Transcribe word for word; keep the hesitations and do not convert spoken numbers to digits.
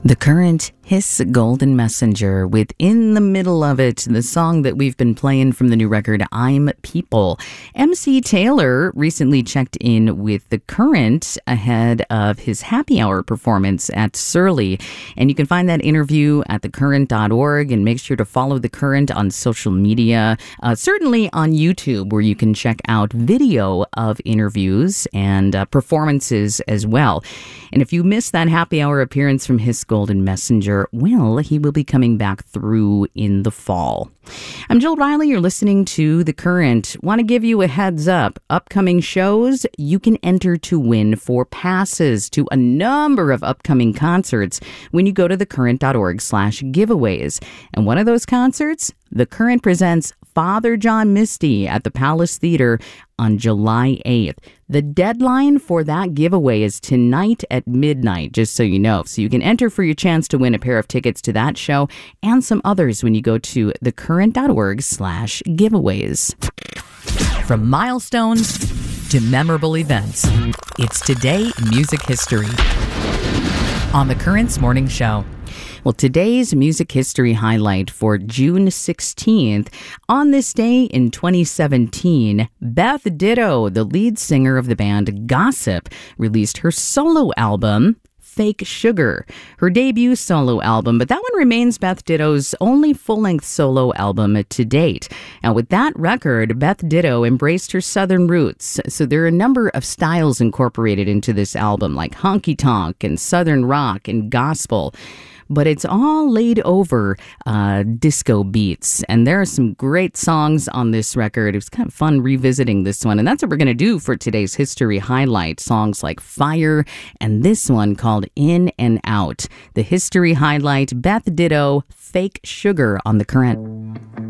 The Current, His Golden Messenger, with in the middle of it, the song that we've been playing from the new record, I'm People. M C Taylor recently checked in with The Current ahead of his happy hour performance at Surly. And you can find that interview at the current dot org, and make sure to follow The Current on social media, uh, certainly on YouTube, where you can check out video of interviews and uh, performances as well. And if you missed that happy hour appearance from His Golden Messenger, well, he will be coming back through in the fall. I'm Jill Riley. You're listening to The Current. Want to give you a heads up. Upcoming shows, you can enter to win for passes to a number of upcoming concerts when you go to thecurrent dot org slash giveaways. And one of those concerts, The Current presents Father John Misty at the Palace Theater on July eighth. The deadline for that giveaway is tonight at midnight, just so you know. So you can enter for your chance to win a pair of tickets to that show and some others when you go to thecurrent dot org slash giveaways. From milestones to memorable events, it's Today in Music History on The Current's Morning Show. Well, today's music history highlight for June sixteenth, on this day in twenty seventeen, Beth Ditto, the lead singer of the band Gossip, released her solo album, Fake Sugar, her debut solo album, but that one remains Beth Ditto's only full-length solo album to date. And with that record, Beth Ditto embraced her Southern roots, so there are a number of styles incorporated into this album, like honky-tonk and Southern rock and gospel. But it's all laid over uh, disco beats. And there are some great songs on this record. It was kind of fun revisiting this one. And that's what we're going to do for today's history highlight. Songs like Fire and this one called In and Out. The history highlight, Beth Ditto, Fake Sugar on The Current.